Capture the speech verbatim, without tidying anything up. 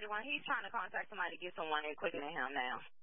ninety-one. He's trying to contact somebody to get some money quicker than him now.